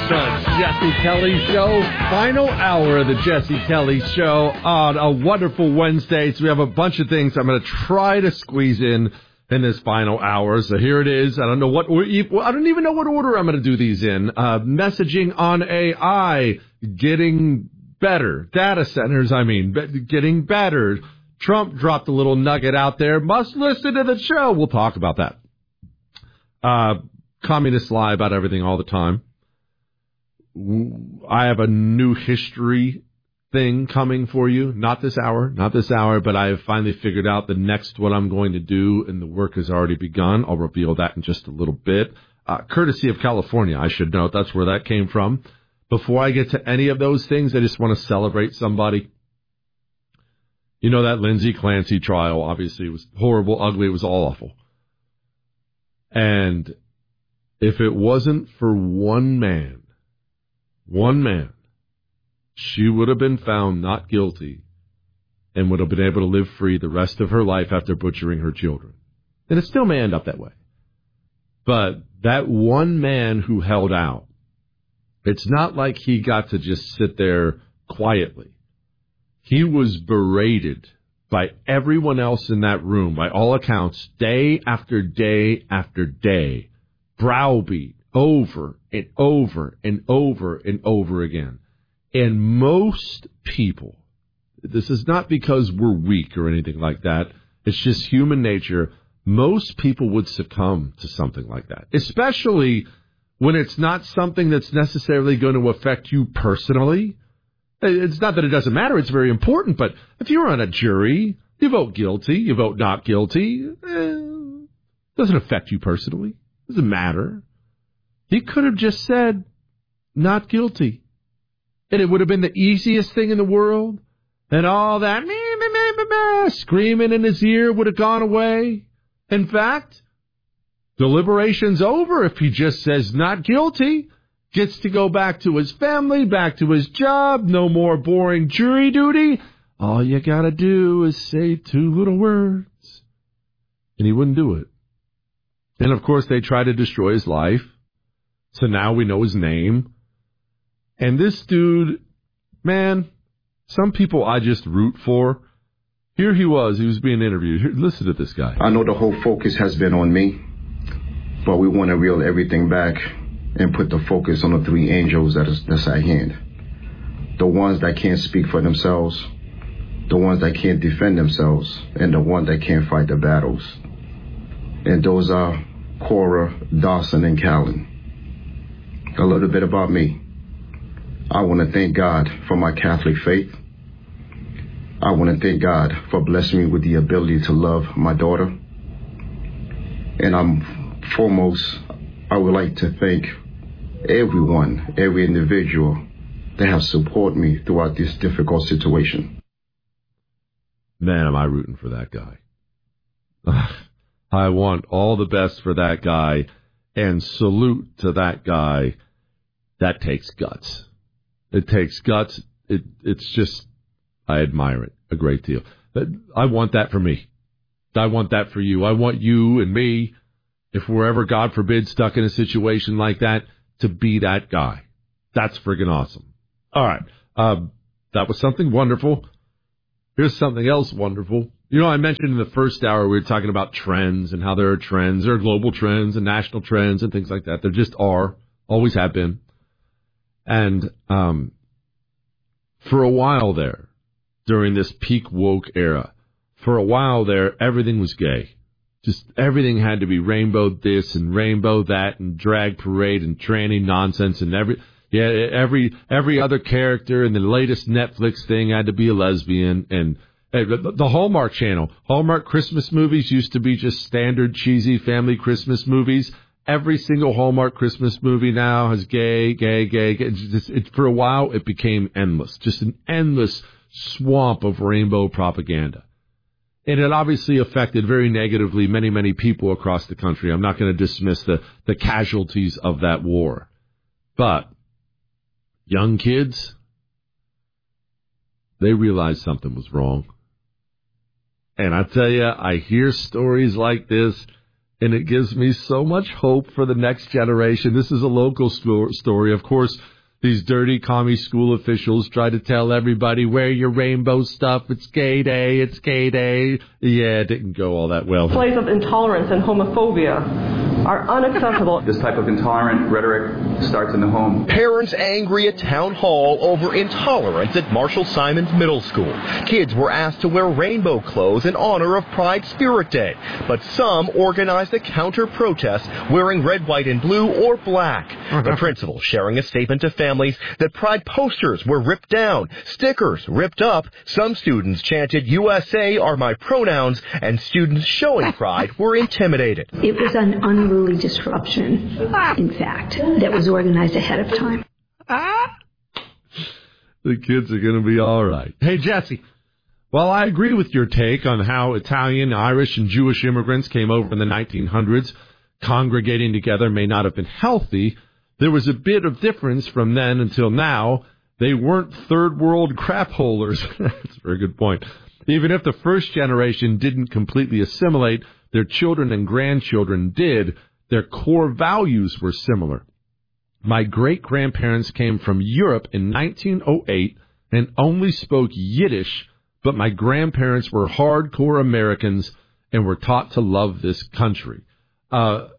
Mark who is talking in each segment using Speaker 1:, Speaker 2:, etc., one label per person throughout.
Speaker 1: The Jesse Kelly Show, final hour of the Jesse Kelly Show on a wonderful Wednesday. So we have a bunch of things I'm going to try to squeeze in this final hour. So here it is. I don't even know what order I'm going to do these in. Messaging on AI, getting better. Data centers, getting better. Trump dropped a little nugget out there. Must listen to the show. We'll talk about that. Communists lie about everything all the time. I have a new history thing coming for you. Not this hour, but I have finally figured out the next what I'm going to do, and the work has already begun. I'll reveal that in just a little bit. Courtesy of California, I should note. That's where that came from. Before I get to any of those things, I just want to celebrate somebody. You know, that Lindsay Clancy trial, obviously, it was horrible, ugly, it was all awful. And if it wasn't for one man, she would have been found not guilty and would have been able to live free the rest of her life after butchering her children. And it still may end up that way. But that one man who held out, it's not like he got to just sit there quietly. He was berated by everyone else in that room, by all accounts, day after day after day, browbeat over and over and over and over again. And most people, this is not because we're weak or anything like that, it's just human nature, most people would succumb to something like that, especially when it's not something that's necessarily going to affect you personally. It's not that it doesn't matter, it's very important, but if you're on a jury, you vote guilty, you vote not guilty, it doesn't affect you personally, it doesn't matter. He could have just said, not guilty. And it would have been the easiest thing in the world. And all that screaming in his ear would have gone away. In fact, deliberation's over if he just says not guilty. Gets to go back to his family, back to his job, no more boring jury duty. All you gotta do is say 2 little words. And he wouldn't do it. And of course they tried to destroy his life. So now we know his name. And this dude, man, some people I just root for. Here he was being interviewed. Here, listen to this guy.
Speaker 2: I know the whole focus has been on me, but we want to reel everything back and put the focus on the 3 angels that's at hand. The ones that can't speak for themselves, the ones that can't defend themselves, and the ones that can't fight the battles. And those are Cora, Dawson, and Callan. A little bit about me. I want to thank God for my Catholic faith. I want to thank God for blessing me with the ability to love my daughter. And I would like to thank everyone, every individual that have supported me throughout this difficult situation.
Speaker 1: Man, am I rooting for that guy. I want all the best for that guy, and salute to that guy. That takes guts. It takes guts. It's just, I admire it a great deal. I want that for me. I want that for you. I want you and me, if we're ever, God forbid, stuck in a situation like that, to be that guy. That's friggin' awesome. All right. That was something wonderful. Here's something else wonderful. You know, I mentioned in the first hour we were talking about trends and how there are trends. There are global trends and national trends and things like that. There just are. Always have been. And for a while there, during this peak woke era, for a while there, everything was gay. Just everything had to be rainbow this and rainbow that and drag parade and tranny nonsense and every other character in the latest Netflix thing had to be a lesbian. And the Hallmark Channel, Hallmark Christmas movies used to be just standard cheesy family Christmas movies. Every single Hallmark Christmas movie now has gay. For a while, it became endless, just an endless swamp of rainbow propaganda. And it obviously affected very negatively many, many people across the country. I'm not going to dismiss the casualties of that war. But young kids, they realized something was wrong. And I tell you, I hear stories like this, and it gives me so much hope for the next generation. This is a local story. Of course, these dirty commie school officials try to tell everybody, wear your rainbow stuff, it's gay day, it's gay day. Yeah, it didn't go all that well.
Speaker 3: Displays of intolerance and homophobia are unacceptable.
Speaker 4: This type of intolerant rhetoric starts in the home.
Speaker 5: Parents angry at town hall over intolerance at Marshall Simons Middle School. Kids were asked to wear rainbow clothes in honor of Pride Spirit Day, but some organized a counter-protest wearing red, white, and blue or black. The principal sharing a statement to families that Pride posters were ripped down, stickers ripped up. Some students chanted, "USA are my pronouns," and students showing pride were intimidated.
Speaker 6: It was an unruly disruption, in fact, that was organized ahead of time.
Speaker 1: The kids are going to be all right. Hey, Jesse, while I agree with your take on how Italian, Irish, and Jewish immigrants came over in the 1900s, congregating together may not have been healthy, there was a bit of difference from then until now. They weren't third world crap holers. That's a very good point. Even if the first generation didn't completely assimilate, their children and grandchildren did. Their core values were similar. My great-grandparents came from Europe in 1908 and only spoke Yiddish, but my grandparents were hardcore Americans and were taught to love this country. I'm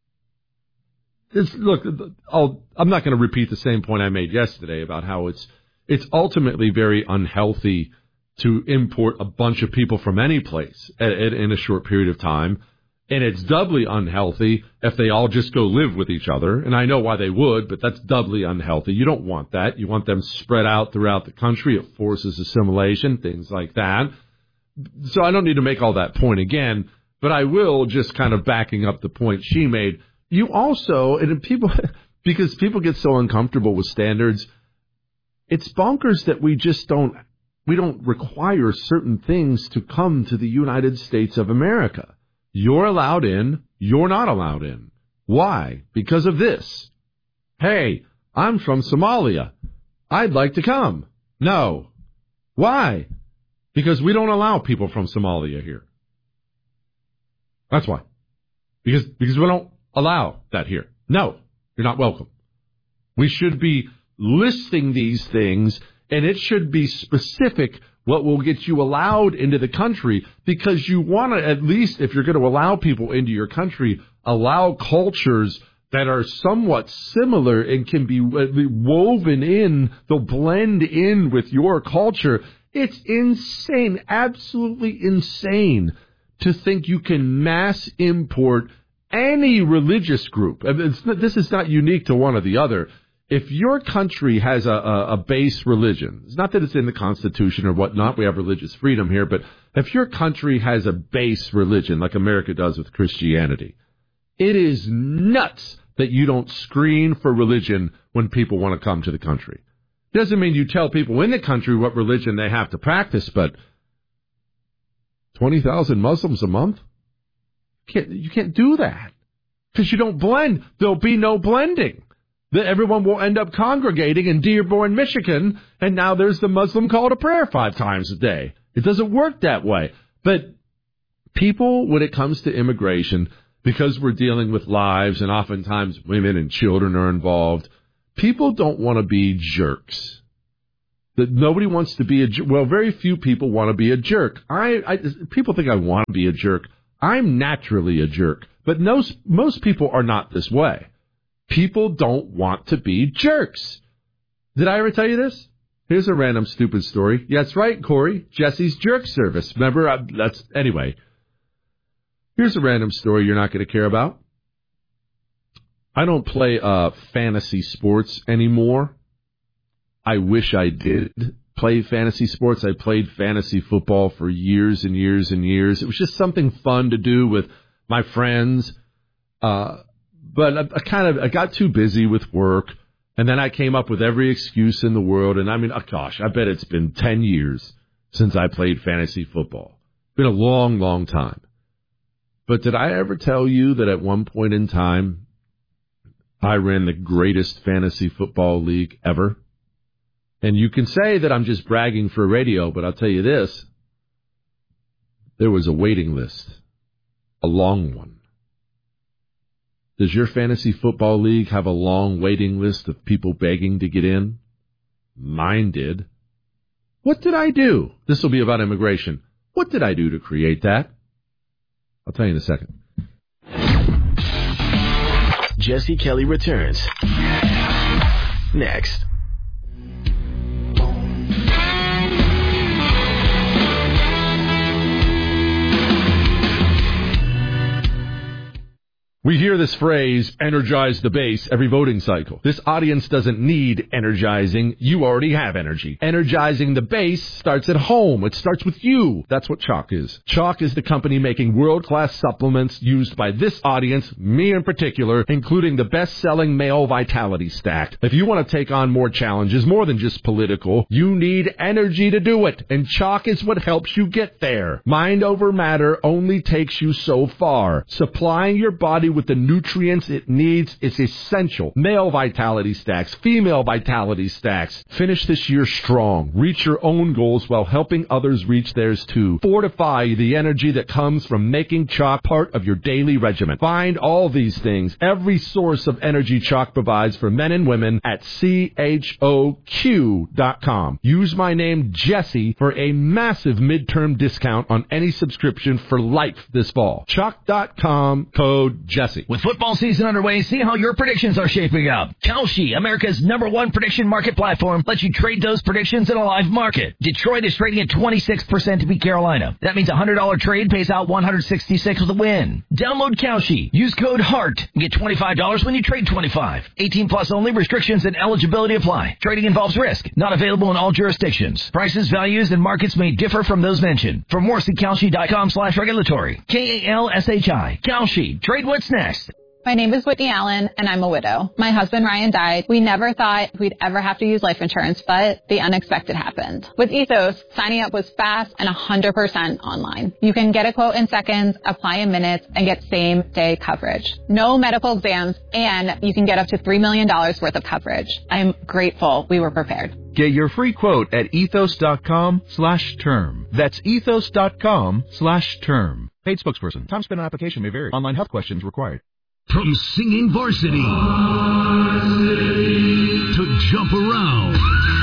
Speaker 1: not going to repeat the same point I made yesterday about how it's ultimately very unhealthy to import a bunch of people from any place in a short period of time. And it's doubly unhealthy if they all just go live with each other. And I know why they would, but that's doubly unhealthy. You don't want that. You want them spread out throughout the country. It forces assimilation, things like that. So I don't need to make all that point again, but I will, just kind of backing up the point she made. You also, and people, because people get so uncomfortable with standards, it's bonkers that we don't require certain things to come to the United States of America. You're allowed in, you're not allowed in. Why? Because of this. Hey, I'm from Somalia. I'd like to come. No. Why? Because we don't allow people from Somalia here. That's why. Because we don't allow that here. No, you're not welcome. We should be listing these things, and it should be specific what will get you allowed into the country, because you want to, at least if you're going to allow people into your country, allow cultures that are somewhat similar and can be woven in, they'll blend in with your culture. It's insane, absolutely insane to think you can mass import any religious group. I mean, this is not unique to one or the other. If your country has a base religion, it's not that it's in the Constitution or whatnot, we have religious freedom here, but if your country has a base religion, like America does with Christianity, it is nuts that you don't screen for religion when people want to come to the country. Doesn't mean you tell people in the country what religion they have to practice, but 20,000 Muslims a month? You can't do that because you don't blend. There'll be no blending. That everyone will end up congregating in Dearborn, Michigan, and now there's the Muslim call to prayer 5 times a day. It doesn't work that way. But people, when it comes to immigration, because we're dealing with lives and oftentimes women and children are involved, people don't want to be jerks. That nobody wants to be very few people want to be a jerk. People think I want to be a jerk. I'm naturally a jerk, but most people are not this way. People don't want to be jerks. Did I ever tell you this? Here's a random stupid story. Yeah, that's right, Corey. Jesse's Jerk Service. Remember, anyway. Here's a random story you're not going to care about. I don't play fantasy sports anymore. I wish I did play fantasy sports. I played fantasy football for years and years and years. It was just something fun to do with my friends. But I got too busy with work, and then I came up with every excuse in the world. And I mean, I bet it's been 10 years since I played fantasy football. It's been a long, long time. But did I ever tell you that at one point in time, I ran the greatest fantasy football league ever? And you can say that I'm just bragging for radio, but I'll tell you this. There was a waiting list, a long one. Does your fantasy football league have a long waiting list of people begging to get in? Mine did. What did I do? This will be about immigration. What did I do to create that? I'll tell you in a second.
Speaker 7: Jesse Kelly returns next.
Speaker 1: We hear this phrase, energize the base, every voting cycle. This audience doesn't need energizing. You already have energy. Energizing the base starts at home. It starts with you. That's what Chalk is. Chalk is the company making world-class supplements used by this audience, me in particular, including the best-selling male Vitality Stack. If you want to take on more challenges, more than just political, you need energy to do it. And Chalk is what helps you get there. Mind over matter only takes you so far. Supplying your body with the nutrients it needs is essential. Male Vitality Stacks, female Vitality Stacks. Finish this year strong. Reach your own goals while helping others reach theirs too. Fortify the energy that comes from making Chalk part of your daily regimen. Find all these things, every source of energy Chalk provides for men and women at CHOQ.com. Use my name Jesse for a massive midterm discount on any subscription for life this fall. Chalk.com, code Jesse.
Speaker 8: With football season underway, see how your predictions are shaping up. Kalshi, America's #1 prediction market platform, lets you trade those predictions in a live market. Detroit is trading at 26% to beat Carolina. That means a $100 trade pays out $166 with a win. Download Kalshi. Use code HEART and get $25 when you trade 25. 18 plus only. Restrictions and eligibility apply. Trading involves risk. Not available in all jurisdictions. Prices, values, and markets may differ from those mentioned. For more, see Kalshi.com/regulatory. KALSHI. Kalshi. Trade what's next.
Speaker 9: My name is Whitney Allen, and I'm a widow. My husband, Ryan, died. We never thought we'd ever have to use life insurance, but the unexpected happened. With Ethos, signing up was fast and 100% online. You can get a quote in seconds, apply in minutes, and get same-day coverage. No medical exams, and you can get up to $3 million worth of coverage. I'm grateful we were prepared.
Speaker 10: Get your free quote at ethos.com/term. That's ethos.com/term. Paid spokesperson. Time spent on application may vary. Online health questions required.
Speaker 11: From singing varsity to jump around.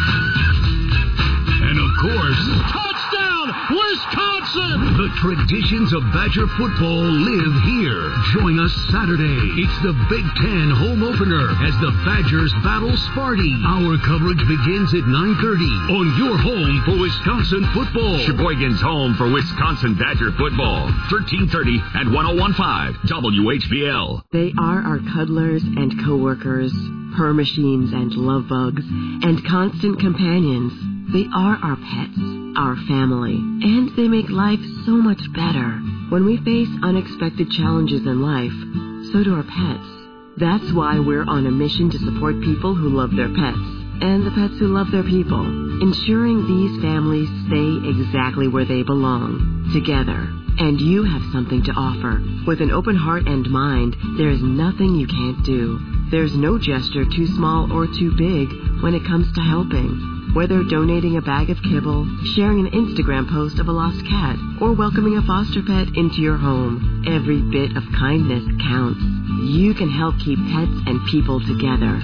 Speaker 11: And of course, touchdown, Wisconsin! The traditions of Badger football live here. Join us Saturday. It's the Big Ten home opener as the Badgers battle Sparty. Our coverage begins at 9:30 on your home for Wisconsin football.
Speaker 12: Sheboygan's home for Wisconsin Badger football. 1330 and 101.5 WHBL.
Speaker 13: They are our cuddlers and coworkers, purr machines and love bugs, and constant companions. They are our pets, our family, and they make life so much better. When we face unexpected challenges in life, so do our pets. That's why we're on a mission to support people who love their pets and the pets who love their people, ensuring these families stay exactly where they belong, together. And you have something to offer. With an open heart and mind, there is nothing you can't do. There's no gesture too small or too big when it comes to helping. Whether donating a bag of kibble, sharing an Instagram post of a lost cat, or welcoming a foster pet into your home, every bit of kindness counts. You can help keep pets and people together.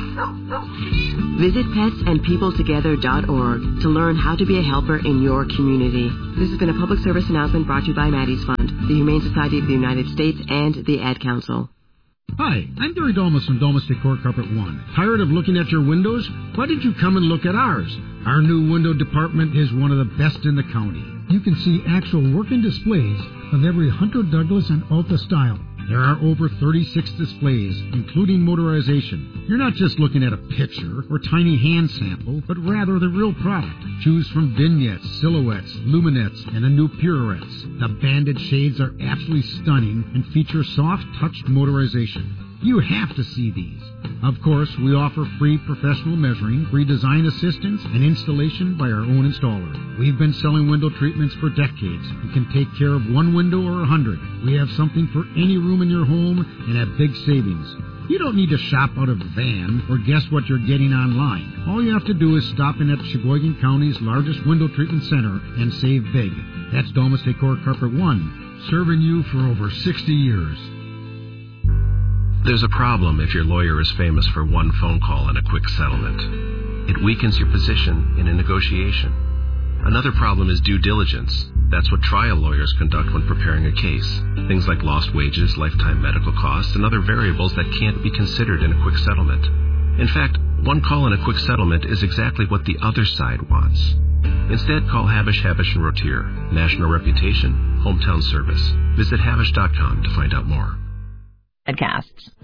Speaker 13: Visit petsandpeopletogether.org to learn how to be a helper in your community. This has been a public service announcement brought to you by Maddie's Fund, the Humane Society of the United States, and the Ad Council.
Speaker 14: Hi, I'm Gary Dolmas from Dolmas Decor Carpet One. Tired of looking at your windows? Why don't you come and look at ours? Our new window department is one of the best in the county. You can see actual working displays of every Hunter Douglas and Alta style. There are over 36 displays, including motorization. You're not just looking at a picture or tiny hand sample, but rather the real product. Choose from vignettes, silhouettes, luminettes, and the new pirouettes. The banded shades are absolutely stunning and feature soft-touched motorization. You have to see these. Of course, we offer free professional measuring, free design assistance, and installation by our own installer. We've been selling window treatments for decades and can take care of one window or 100. We have something for any room in your home and have big savings. You don't need to shop out of a van or guess what you're getting online. All you have to do is stop in at Sheboygan County's largest window treatment center and save big. That's Dolmas Decor Carpet One, serving you for over 60 years.
Speaker 15: There's a problem if your lawyer is famous for one phone call and a quick settlement. It weakens your position in a negotiation. Another problem is due diligence. That's what trial lawyers conduct when preparing a case. Things like lost wages, lifetime medical costs, and other variables that can't be considered in a quick settlement. In fact, one call and a quick settlement is exactly what the other side wants. Instead, call Havish, Havish & Rotier. National reputation, hometown service. Visit Havish.com to find out more.
Speaker 16: Podcasts.